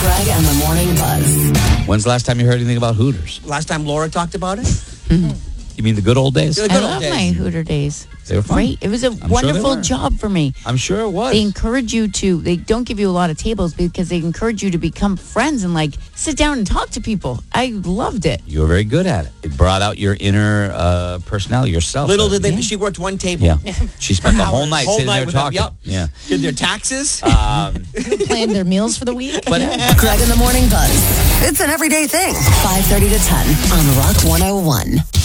Greg and the Morning Buzz. When's the last time you heard anything about Hooters? Last time Laura talked about it? You mean the good old days? The I good old love days. my Hooter days. They were fun. Great. It was a sure they wonderful were. job for me. I'm sure it was. They encourage you to, they don't give you a lot of tables because they encourage you to become friends and like sit down and talk to people. I loved it. You were very good at it. It brought out your inner personality, yourself. Little did they, she worked one table. Yeah. She spent the whole night sitting there with them. talking. Yep. Yeah. Did their taxes. Planned their meals for the week. But Greg and the Morning Buzz. It's an everyday thing. 5:30 to 10 on Rock 101.